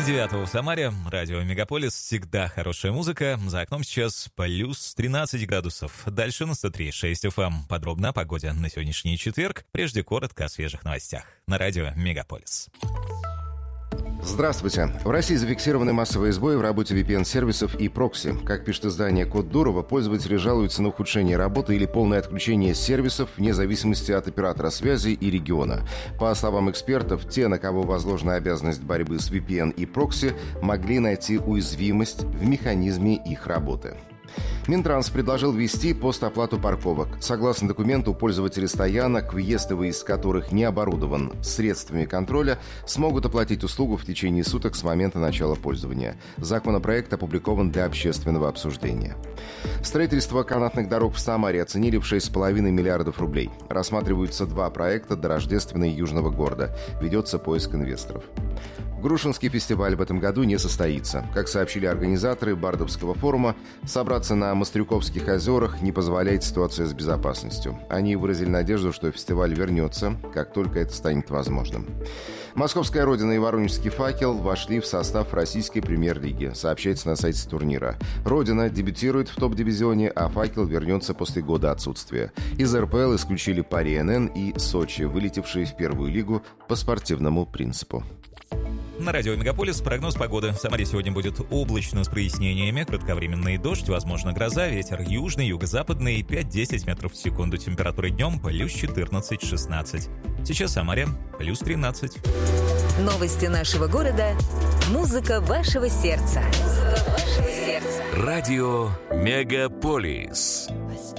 9 в Самаре. Радио Мегаполис. Всегда хорошая музыка. За окном сейчас плюс 13 градусов. Дальше на 103.6 FM. Подробно о погоде на сегодняшний четверг. Прежде коротко о свежих новостях. На радио Мегаполис. Здравствуйте. В России зафиксированы массовые сбои в работе VPN-сервисов и прокси. Как пишет издание «Код Дурова», пользователи жалуются на ухудшение работы или полное отключение сервисов вне зависимости от оператора связи и региона. По словам экспертов, те, на кого возложена обязанность борьбы с VPN и прокси, могли найти уязвимость в механизме их работы. Минтранс предложил ввести постоплату парковок. Согласно документу, пользователи стоянок, въезд и выезд которых не оборудован средствами контроля, смогут оплатить услугу в течение суток с момента начала пользования. Законопроект опубликован для общественного обсуждения. Строительство канатных дорог в Самаре оценили в 6,5 миллиардов рублей. Рассматриваются два проекта до Рождественной Южного города. Ведется поиск инвесторов. Грушинский фестиваль в этом году не состоится. Как сообщили организаторы Бардовского форума, собраться на Мастрюковских озерах не позволяет ситуация с безопасностью. Они выразили надежду, что фестиваль вернется, как только это станет возможным. Московская «Родина» и Воронежский «Факел» вошли в состав российской премьер-лиги, сообщается на сайте турнира. «Родина» дебютирует в топ-дивизионе, а «Факел» вернется после года отсутствия. Из РПЛ исключили Пари НН и Сочи, вылетевшие в первую лигу по спортивному принципу. На радио Мегаполис прогноз погоды. В Самаре сегодня будет облачно с прояснениями, кратковременный дождь, возможно гроза, ветер южный, юго-западный, 5-10 метров в секунду. Температура днем плюс 14-16. Сейчас в Самаре плюс 13. Новости нашего города. Музыка вашего сердца. Радио Мегаполис.